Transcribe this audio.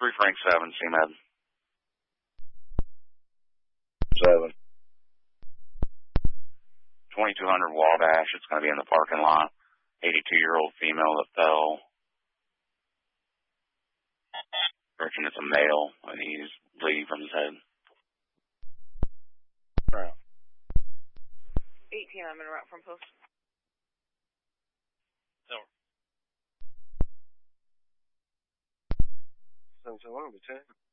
3 Frank 7, CMed. 7. 2200 Wabash. It's going to be in the parking lot. 82-year-old female that fell. Reckon it's a male, and he's bleeding from his head. Right. 18, I'm in route from post. Over. 721, 10.